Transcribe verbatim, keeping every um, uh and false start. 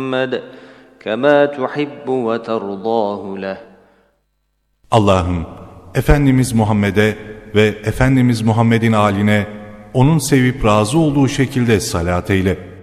محمد كما تحب وترضاه له. Allah'ım, Efendimiz Muhammed'e ve Efendimiz Muhammed'in âline onun sevip razı olduğu şekilde salat eyle.